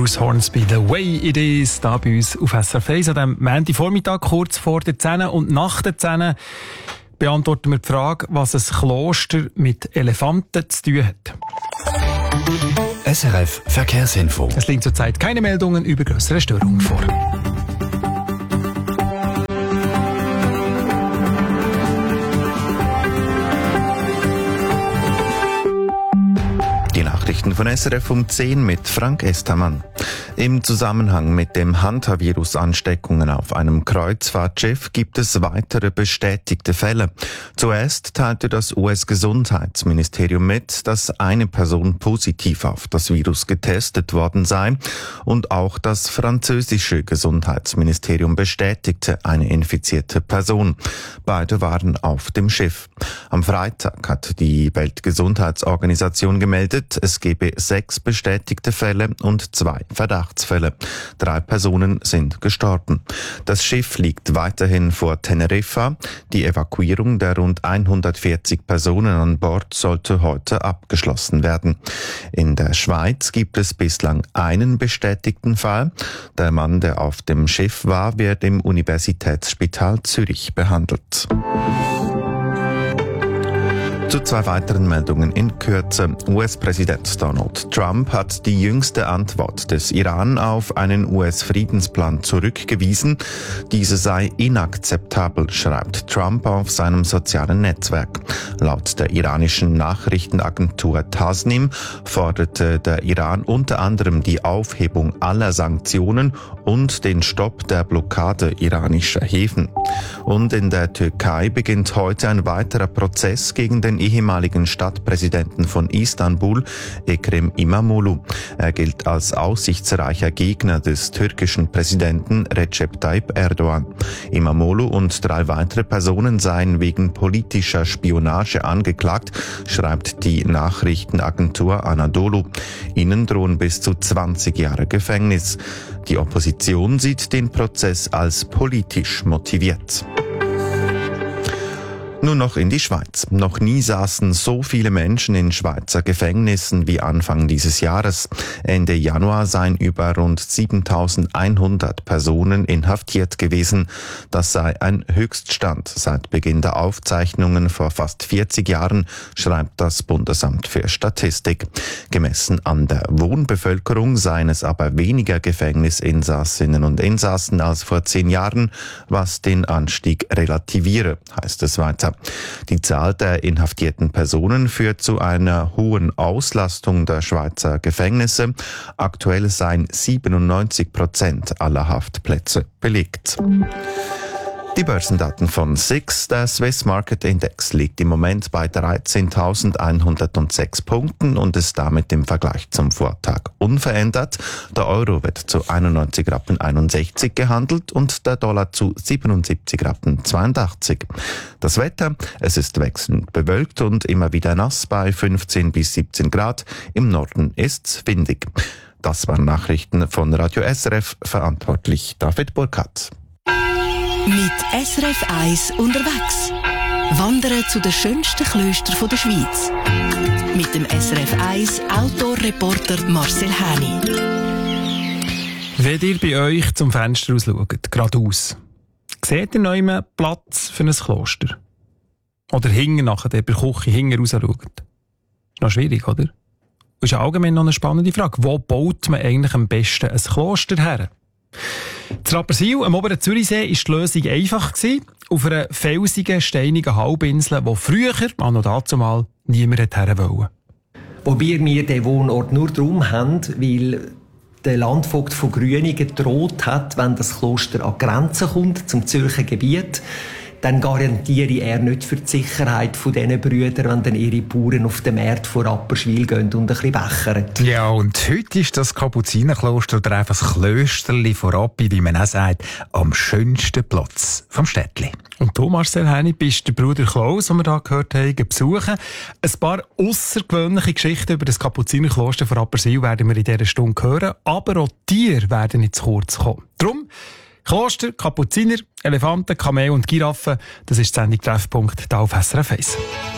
Bruce Hornsby, «The Way It Is», da bei uns auf SRF 1 an diesem Montagvormittag, kurz vor der 10 und nach der 10 beantworten wir die Frage, was ein Kloster mit Elefanten zu tun hat. SRF Verkehrsinfo. Es liegen zurzeit keine Meldungen über grössere Störungen vor. Die Nachrichten von SRF um 10 mit Frank Estermann. Im Zusammenhang mit dem Hantavirus-Ansteckungen auf einem Kreuzfahrtschiff gibt es weitere bestätigte Fälle. Zuerst teilte das US-Gesundheitsministerium mit, dass eine Person positiv auf das Virus getestet worden sei, und auch das französische Gesundheitsministerium bestätigte eine infizierte Person. Beide waren auf dem Schiff. Am Freitag hat die Weltgesundheitsorganisation gemeldet, es gebe 6 bestätigte Fälle und 2 Verdachtsfälle. 3 Personen sind gestorben. Das Schiff liegt weiterhin vor Teneriffa. Die Evakuierung der rund 140 Personen an Bord sollte heute abgeschlossen werden. In der Schweiz gibt es bislang einen bestätigten Fall. Der Mann, der auf dem Schiff war, wird im Universitätsspital Zürich behandelt. Zu 2 weiteren Meldungen in Kürze. US-Präsident Donald Trump hat die jüngste Antwort des Iran auf einen US-Friedensplan zurückgewiesen. Diese sei inakzeptabel, schreibt Trump auf seinem sozialen Netzwerk. Laut der iranischen Nachrichtenagentur Tasnim forderte der Iran unter anderem die Aufhebung aller Sanktionen und den Stopp der Blockade iranischer Häfen. Und in der Türkei beginnt heute ein weiterer Prozess gegen den ehemaligen Stadtpräsidenten von Istanbul, Ekrem İmamoğlu. Er gilt als aussichtsreicher Gegner des türkischen Präsidenten Recep Tayyip Erdogan. İmamoğlu und 3 weitere Personen seien wegen politischer Spionage angeklagt, schreibt die Nachrichtenagentur Anadolu. Ihnen drohen bis zu 20 Jahre Gefängnis. Die Opposition sieht den Prozess als politisch motiviert. Nun noch in die Schweiz. Noch nie saßen so viele Menschen in Schweizer Gefängnissen wie Anfang dieses Jahres. Ende Januar seien über rund 7.100 Personen inhaftiert gewesen. Das sei ein Höchststand seit Beginn der Aufzeichnungen vor fast 40 Jahren, schreibt das Bundesamt für Statistik. Gemessen an der Wohnbevölkerung seien es aber weniger Gefängnisinsassinnen und Insassen als vor 10 Jahren, was den Anstieg relativiere, heißt es weiter. Die Zahl der inhaftierten Personen führt zu einer hohen Auslastung der Schweizer Gefängnisse. Aktuell seien 97% aller Haftplätze belegt. Die Börsendaten von SIX, der Swiss Market Index, liegt im Moment bei 13.106 Punkten und ist damit im Vergleich zum Vortag unverändert. Der Euro wird zu 91,61 Rappen gehandelt und der Dollar zu 77,82 Rappen. Das Wetter, es ist wechselnd bewölkt und immer wieder nass bei 15 bis 17 Grad. Im Norden ist's windig. Das waren Nachrichten von Radio SRF, verantwortlich David Burkhardt. Mit SRF 1 unterwegs. Wandern zu den schönsten Klöstern der Schweiz. Mit dem SRF 1 Outdoor-Reporter Marcel Häni. Wenn ihr bei euch zum Fenster aus schaut, geradeaus, seht ihr noch einen Platz für ein Kloster? Oder hinten nachher, der bei der Küche hinten raus schaut? Ist noch schwierig, oder? Das ist allgemein noch eine spannende Frage. Wo baut man eigentlich am besten ein Kloster her? In Rapperswil, am oberen Zürichsee, war die Lösung einfach. Auf einer felsigen, steinigen Halbinsel, wo früher, anno dazumal, niemand her wollte. Wobei wir den Wohnort nur darum haben, weil der Landvogt von Grüningen gedroht hat, wenn das Kloster an die Grenze kommt, zum Zürcher Gebiet, dann garantiere er nicht für die Sicherheit von diesen Brüdern, wenn dann ihre Bauern auf den Markt von Rapperswil gehen und ein bisschen bechern. Ja, und heute ist das Kapuzinerkloster oder einfach das Klösterli von Rappi, wie man auch sagt, am schönsten Platz vom Städtli. Und du, Marcel Häni, bist der Bruder Klaus, den wir hier gehört haben, besuchen. Ein paar aussergewöhnliche Geschichten über das Kapuzinerkloster von Rapperswil werden wir in dieser Stunde hören, aber auch Tiere werden nicht zu kurz kommen. Darum Kloster, Kapuziner, Elefanten, Kamel und Giraffen, das ist die Sendung Treffpunkt hier auf SRF 1.